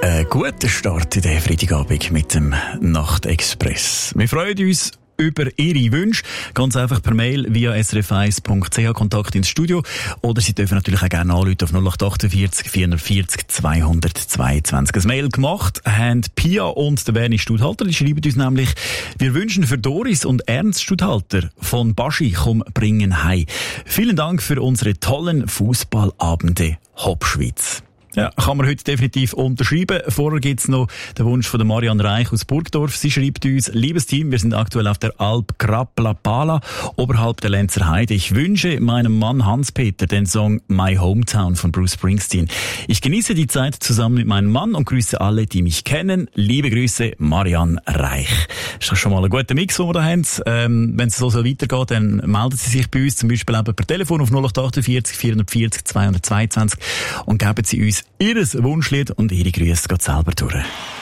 Guten Start in den Freitagabend mit dem Nachtexpress. Wir freuen uns über Ihre Wünsche. Ganz einfach per Mail via srf1.ch Kontakt ins Studio. Oder Sie dürfen natürlich auch gerne anrufen auf 0848 440 222. Ein Mail gemacht haben Pia und der Bernie Studhalter. Die schreiben uns nämlich: Wir wünschen für Doris und Ernst Studhalter von Baschi komm bringen hei. Vielen Dank für unsere tollen Fußballabende Hopschwitz. Ja, kann man heute definitiv unterschreiben. Vorher gibt's noch den Wunsch von der Marianne Reich aus Burgdorf. Sie schreibt uns: Liebes Team, wir sind aktuell auf der Alp Kraplapala, oberhalb der Lenzer Heide. Ich wünsche meinem Mann Hans-Peter den Song My Hometown von Bruce Springsteen. Ich genieße die Zeit zusammen mit meinem Mann und grüße alle, die mich kennen. Liebe Grüße, Marianne Reich. Ist doch schon mal ein guter Mix, den wir da haben. Wenn es so weitergeht, dann melden Sie sich bei uns, zum Beispiel eben per Telefon auf 0848 440 222 und geben Sie uns Ihr Wunschlied und Ihre Grüße geht selber durch.